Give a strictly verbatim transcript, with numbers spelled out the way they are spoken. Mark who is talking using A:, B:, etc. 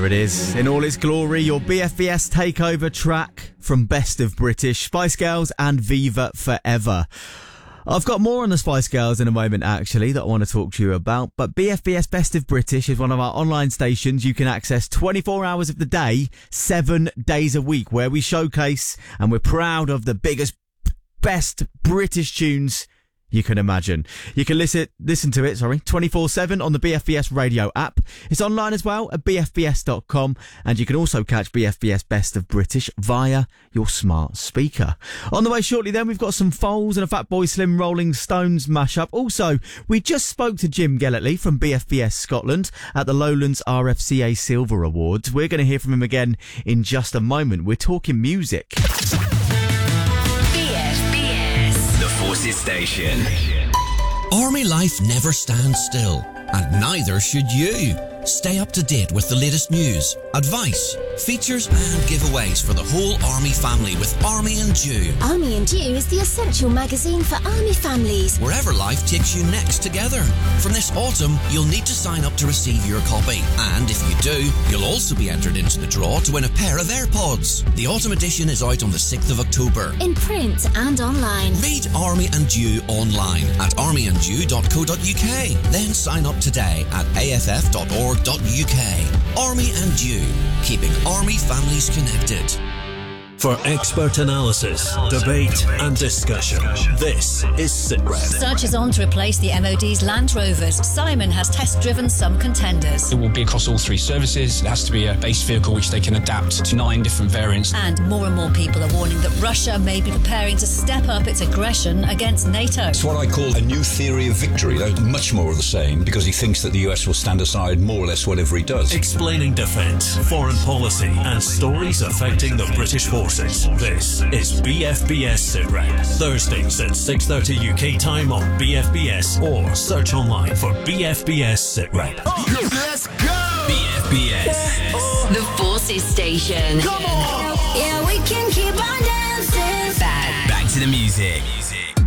A: it is, in all its glory, your B F B S takeover track from Best of British, Spice Girls and Viva Forever. I've got more on the Spice Girls in a moment, actually, that I want to talk to you about. But B F B S Best of British is one of our online stations you can access twenty-four hours of the day, seven days a week, where we showcase and we're proud of the biggest, best British tunes you can imagine. You can listen listen to it, sorry, twenty-four seven on the B F B S radio app. It's online as well at b f b s dot com, and you can also catch B F B S Best of British via your smart speaker. On the way shortly then, we've got some Foals and a Fatboy Slim Rolling Stones mashup. Also, we just spoke to Jim Gellertley from B F B S Scotland at the Lowlands R F C A Silver Awards. We're going to hear from him again in just a moment. We're talking music.
B: Forces Station.
C: Army life never stands still, and neither should you. Stay up to date with the latest news, advice, features and giveaways for the whole Army family with Army and Dew.
D: Army and Dew is the essential magazine for Army families.
C: Wherever life takes you next together. From this autumn, you'll need to sign up to receive your copy. And if you do, you'll also be entered into the draw to win a pair of AirPods. The autumn edition is out on the sixth of October.
D: In print and online.
C: Read Army and Dew online at army and dew dot co dot uk. Then sign up today at a f f dot org dot u k. Army and Dew, keeping Army families connected.
E: For expert analysis, debate and discussion, this is SITREP.
F: Search is on to replace the M O D's Land Rovers. Simon has test-driven some contenders.
G: It will be across all three services. It has to be a base vehicle which they can adapt to nine different variants.
F: And more and more people are warning that Russia may be preparing to step up its aggression against NATO.
H: It's what I call a new theory of victory. That's much more of the same, because he thinks that the U S will stand aside more or less whatever he does.
E: Explaining defence, foreign policy and stories affecting the British forces. This is B F B S SITREP. Thursdays at six thirty U K time on B F B S, or search online for B F B S SITREP.
B: Let's go! B F B S.
I: The Forces Station.
B: Come on!
D: Yeah, we can keep on dancing.
B: Back, back to the music. music.